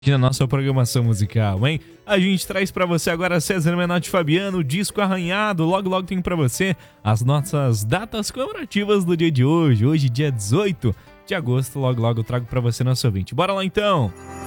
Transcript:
na nossa programação musical, hein? A gente traz pra você agora César Menotti e Fabiano, Disco Arranhado. Logo, logo tem pra você as nossas datas comemorativas do dia de hoje. Hoje, dia 18 de agosto, logo, logo eu trago pra você, nosso ouvinte. Bora lá então!